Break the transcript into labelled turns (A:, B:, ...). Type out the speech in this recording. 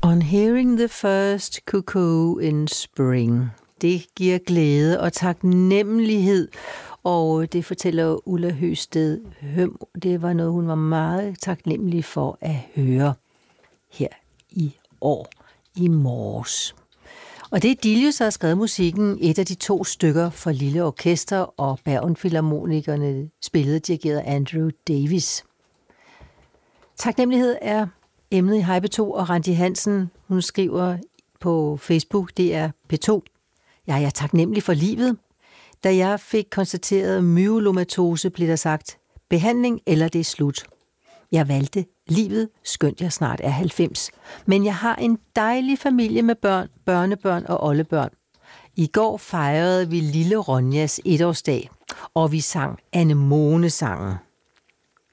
A: On hearing the first cuckoo in spring. Det giver glæde og taknemmelighed, og det fortæller Ulla Høsted Høm. Det var noget, hun var meget taknemmelig for at høre her i år, i morges. Og det er Dilius, der har skrevet musikken, et af de 2 stykker for lille orkester, og Bergen Filharmonikerne spillede dirigeret Andrew Davis. Taknemmelighed er emnet i Hej P2, og Randi Hansen, hun skriver på Facebook, det er P2. Jeg er taknemmelig for livet. Da jeg fik konstateret myelomatose, blev der sagt, behandling eller det er slut. Jeg valgte livet, skønt jeg snart er 90. Men jeg har en dejlig familie med børn, børnebørn og oldebørn. I går fejrede vi lille Ronjas 1-årsdag, og vi sang Anemone-sangen.